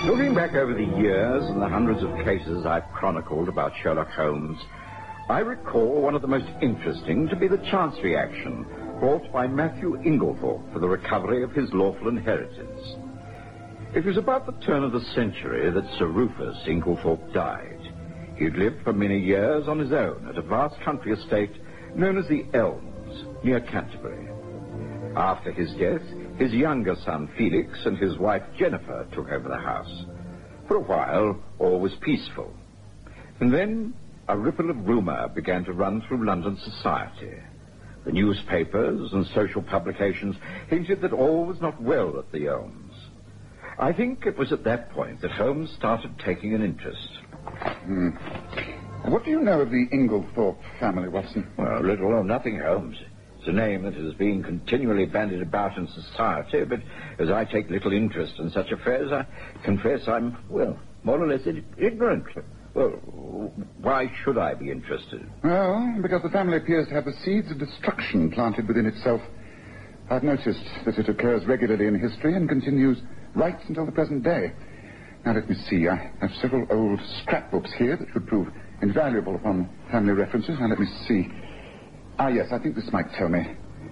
Looking back over the years and the hundreds of cases I've chronicled about Sherlock Holmes, I recall one of the most interesting to be the Chancery action brought by Matthew Inglethorpe for the recovery of his lawful inheritance. It was about the turn of the century that Sir Rufus Inglethorpe died. He had lived for many years on his own at a vast country estate known as the Elms, near Canterbury. After his death, his younger son Felix and his wife Jennifer took over the house. For a while, all was peaceful. And then a ripple of rumour began to run through London society. The newspapers and social publications hinted that all was not well at the Elms. I think it was at that point that Holmes started taking an interest. What do you know of the Inglethorpe family, Watson? Well, little or nothing, Holmes. It's a name that has been continually bandied about in society, but as I take little interest in such affairs, I confess I'm, well, more or less ignorant. Well, why should I be interested? Well, because the family appears to have the seeds of destruction planted within itself. I've noticed that it occurs regularly in history and continues right until the present day. Now, let me see. I have several old scrapbooks here that should prove invaluable upon family references. Now, let me see. Yes, I think this might tell me.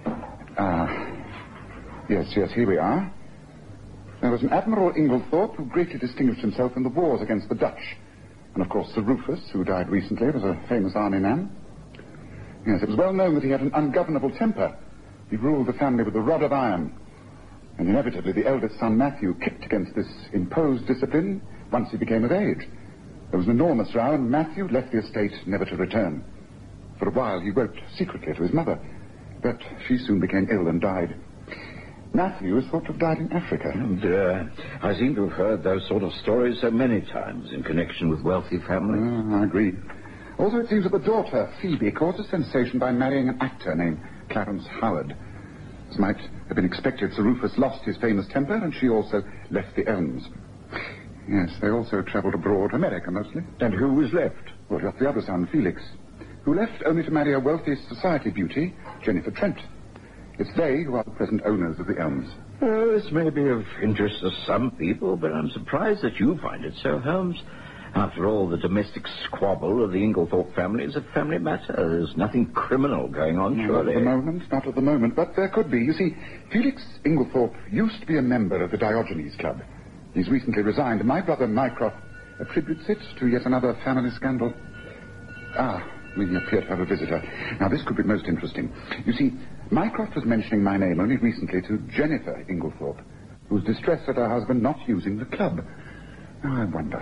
Yes, here we are. There was an Admiral Inglethorpe who greatly distinguished himself in the wars against the Dutch. And, of course, Sir Rufus, who died recently, was a famous army man. Yes, it was well known that he had an ungovernable temper. He ruled the family with a rod of iron. And inevitably, the eldest son, Matthew, kicked against this imposed discipline once he became of age. There was an enormous row, and Matthew left the estate never to return. For a while, he wrote secretly to his mother, but she soon became ill and died. Matthew is thought to have died in Africa. And, I seem to have heard those sort of stories so many times in connection with wealthy families. I agree. Also, it seems that the daughter, Phoebe, caused a sensation by marrying an actor named Clarence Howard. As might have been expected, Sir Rufus lost his famous temper, and she also left the Elms. Yes, they also travelled abroad, America mostly. And who was left? Well, just the other son, Felix, who left only to marry a wealthy society beauty, Jennifer Trent. It's they who are the present owners of the Elms. Well, this may be of interest to some people, but I'm surprised that you find it so, Holmes. After all, the domestic squabble of the Inglethorpe family is a family matter. There's nothing criminal going on, surely. Not at the moment, but there could be. You see, Felix Inglethorpe used to be a member of the Diogenes Club. He's recently resigned, and my brother Mycroft attributes it to yet another family scandal. We appear to have a visitor. Now, this could be most interesting. You see, Mycroft was mentioning my name only recently to Jennifer Inglethorpe, who's distressed at her husband not using the club. Now, I wonder.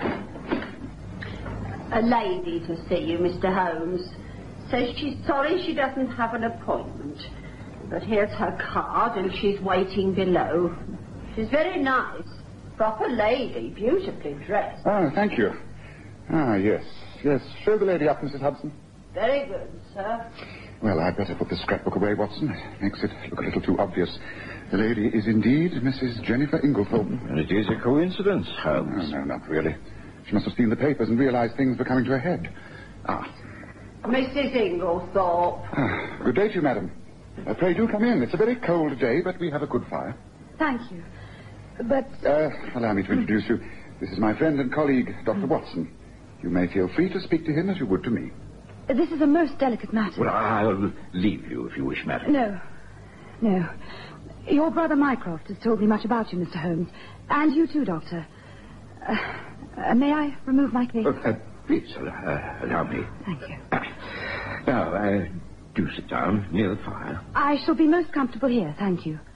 A lady to see you, Mr. Holmes. Says she's sorry she doesn't have an appointment. But here's her card, and she's waiting below. She's very nice. Proper lady, beautifully dressed. Oh, thank you. Yes. Show the lady up, Mrs. Hudson. Very good, sir. Well, I'd better put the scrapbook away, Watson. It makes it look a little too obvious. The lady is indeed Mrs. Jennifer Inglethorpe. And it is a coincidence, Holmes. No, not really. She must have seen the papers and realized things were coming to a head. Mrs. Inglethorpe. Good day to you, madam. Pray do come in. It's a very cold day, but we have a good fire. Thank you. But... allow me to introduce you. This is my friend and colleague, Dr. Watson. You may feel free to speak to him as you would to me. This is a most delicate matter. Well, I'll leave you if you wish, madam. No. Your brother Mycroft has told me much about you, Mr. Holmes. And you too, Doctor. May I remove my cape? Please, allow me. Thank you. Now, do sit down near the fire. I shall be most comfortable here, thank you.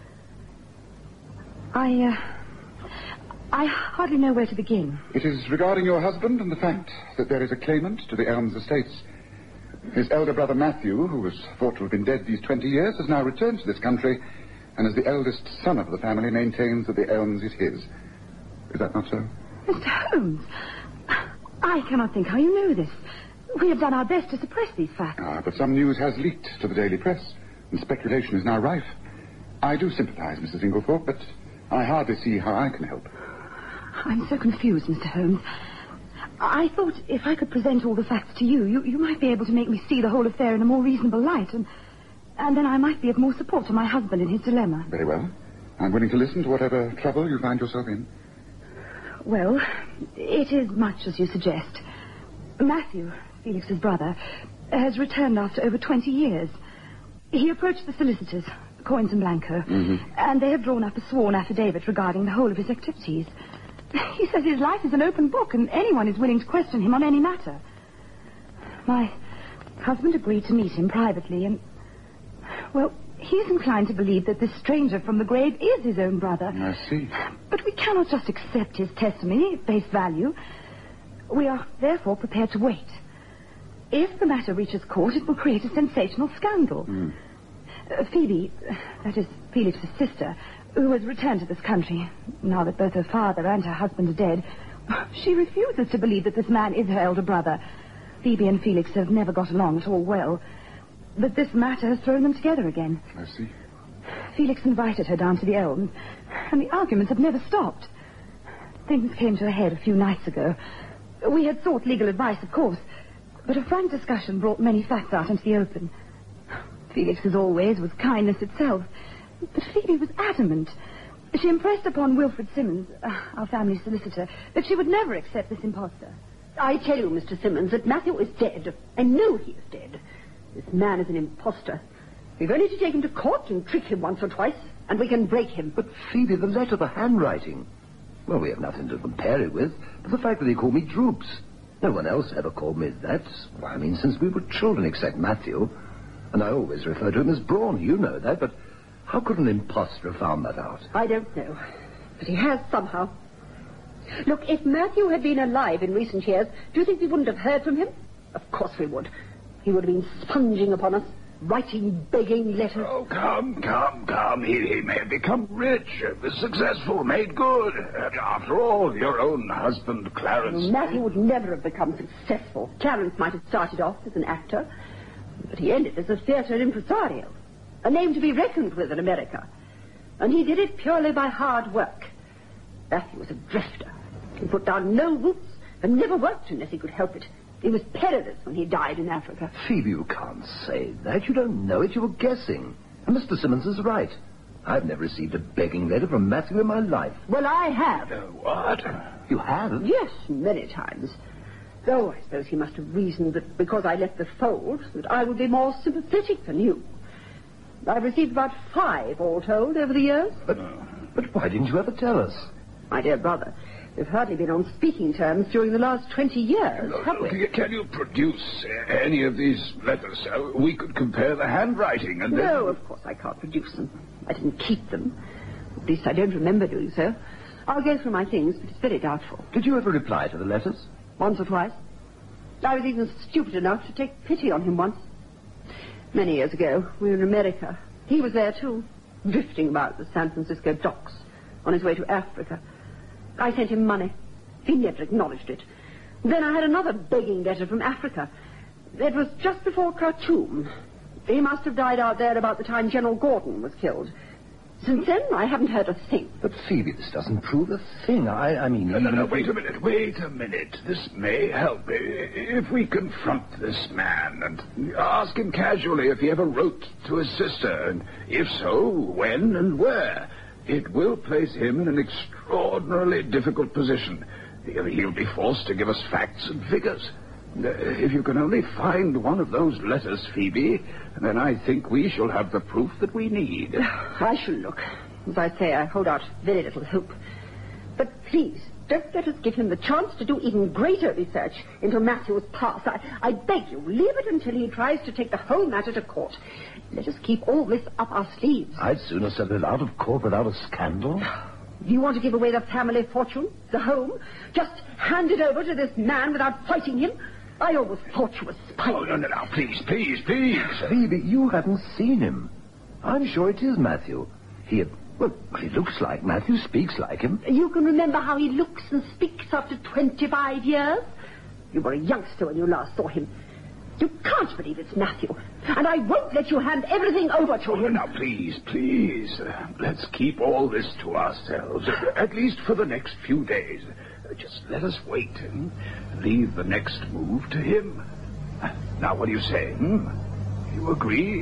I hardly know where to begin. It is regarding your husband and the fact that there is a claimant to the Elms estates. His elder brother Matthew, who was thought to have been dead these 20 years, has now returned to this country, and as the eldest son of the family maintains that the Elms is his. Is that not so? Mr. Holmes, I cannot think how you know this. We have done our best to suppress these facts. But some news has leaked to the daily press, and speculation is now rife. I do sympathize, Mrs. Inglethorpe, but I hardly see how I can help. I'm so confused, Mr. Holmes. I thought if I could present all the facts to you, you might be able to make me see the whole affair in a more reasonable light, and then I might be of more support to my husband in his dilemma. Very well. I'm willing to listen to whatever trouble you find yourself in. Well, it is much as you suggest. Matthew, Felix's brother, has returned after over 20 years. He approached the solicitors, Coins and Blanco, and they have drawn up a sworn affidavit regarding the whole of his activities. He says his life is an open book and anyone is willing to question him on any matter. My husband agreed to meet him privately and, well, he is inclined to believe that this stranger from the grave is his own brother. I see. But we cannot just accept his testimony at face value. We are therefore prepared to wait. If the matter reaches court, it will create a sensational scandal. Phoebe, that is Felix's sister, who has returned to this country, now that both her father and her husband are dead, she refuses to believe that this man is her elder brother. Phoebe and Felix have never got along at all well. But this matter has thrown them together again. I see. Felix invited her down to the Elms, and the arguments have never stopped. Things came to a head a few nights ago. We had sought legal advice, of course, but a frank discussion brought many facts out into the open. Felix, as always, was kindness itself, but Phoebe was adamant. She impressed upon Wilfred Simmons, our family solicitor, that she would never accept this impostor. I tell you, Mr. Simmons, that Matthew is dead. I know he is dead. This man is an impostor. We've only to take him to court and trick him once or twice, and we can break him. But, Phoebe, the letter, the handwriting. Well, we have nothing to compare it with, but the fact that he called me Droops. No one else ever called me that. Well, I mean, since we were children, except Matthew. And I always refer to him as Braun. You know that, but how could an impostor have found that out? I don't know, but he has somehow. Look, if Matthew had been alive in recent years, do you think we wouldn't have heard from him? Of course we would. He would have been sponging upon us, writing, begging letters. Oh, come. He may have become rich, successful, made good. After all, your own husband, Clarence... Well, Matthew would never have become successful. Clarence might have started off as an actor, but he ended as a theatre impresario, a name to be reckoned with in America. And he did it purely by hard work. Matthew was a drifter. He put down no roots and never worked unless he could help it. He was penniless when he died in Africa. Phoebe, you can't say that. You don't know it. You were guessing. And Mr. Simmons is right. I've never received a begging letter from Matthew in my life. Well, I have. What? You have? Yes, many times. Though I suppose he must have reasoned that because I left the fold, that I would be more sympathetic than you. I've received about 5, all told, over the years. But why didn't you ever tell us? My dear brother, we've hardly been on speaking terms during the last 20 years, have we? Can you produce any of these letters so we could compare the handwriting and then... No, of course I can't produce them. I didn't keep them. At least I don't remember doing so. I'll go through my things, but it's very doubtful. Did you ever reply to the letters? Once or twice. I was even stupid enough to take pity on him once. Many years ago, we were in America. He was there too, drifting about the San Francisco docks on his way to Africa. I sent him money. He never acknowledged it. Then I had another begging letter from Africa. It was just before Khartoum. He must have died out there about the time General Gordon was killed. Since then, I haven't heard a thing. But, Phoebe, this doesn't prove a thing. I mean... No, wait a minute. This may help. If we confront this man and ask him casually if he ever wrote to his sister, and if so, when and where, it will place him in an extraordinarily difficult position. He'll be forced to give us facts and figures. If you can only find one of those letters, Phoebe, then I think we shall have the proof that we need. I shall look. As I say, I hold out very little hope. But please, don't let us give him the chance to do even greater research into Matthew's past. I beg you, leave it until he tries to take the whole matter to court. Let us keep all this up our sleeves. I'd sooner settle it out of court without a scandal. Do you want to give away the family fortune, the home? Just hand it over to this man without fighting him? I always thought you were spiteful. Oh, no, please. Phoebe, you haven't seen him. I'm sure it is Matthew. He looks like Matthew, speaks like him. You can remember how he looks and speaks after 25 years? You were a youngster when you last saw him. You can't believe it's Matthew. And I won't let you hand everything over to him. Now, please. Let's keep all this to ourselves, at least for the next few days. Just let us wait and leave the next move to him. Now, what do you say? You agree?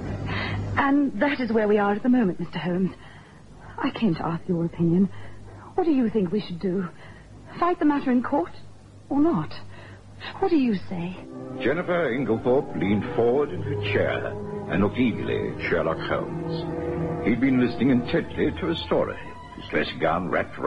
And that is where we are at the moment, Mr. Holmes. I came to ask your opinion. What do you think we should do? Fight the matter in court or not? What do you say? Jennifer Inglethorpe leaned forward in her chair and looked eagerly at Sherlock Holmes. He'd been listening intently to his story, his dressing gown wrapped